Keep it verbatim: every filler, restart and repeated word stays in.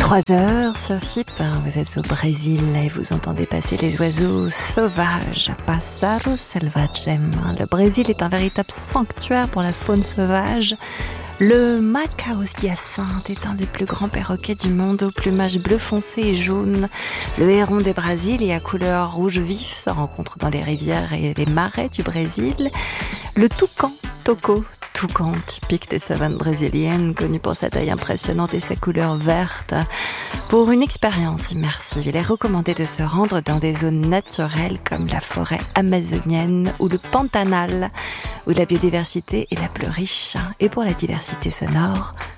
Trois heures sur Chip, vous êtes au Brésil et vous entendez passer les oiseaux sauvages, Pássaro Selvagem. Le Brésil est un véritable sanctuaire pour la faune sauvage. Le Macaos d'Hyacinthe est un des plus grands perroquets du monde au plumage bleu foncé et jaune. Le héron des Brasiles à couleur rouge vif se rencontre dans les rivières et les marais du Brésil. Le toucan Toco, toucan typique des savanes brésiliennes, connu pour sa taille impressionnante et sa couleur verte. Pour une expérience immersive, il est recommandé de se rendre dans des zones naturelles comme la forêt amazonienne ou le Pantanal, où la biodiversité est la plus riche. Et pour la diversité sonore,